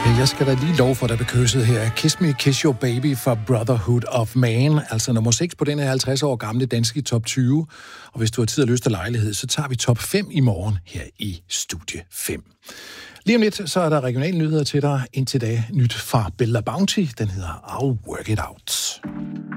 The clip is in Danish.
Jeg skal da lige love for, at der kysset her. Kiss Me, Kiss Your Baby fra Brotherhood of Man. Altså nummer 6 på den her 50 år gamle danske top 20. Og hvis du har tid og lyst og lejlighed, så tager vi top 5 i morgen her i Studie 5. Lige om lidt, så er der regionale nyheder til dig. Indtil da nyt fra Bella Bounty. Den hedder I'll Work It Out.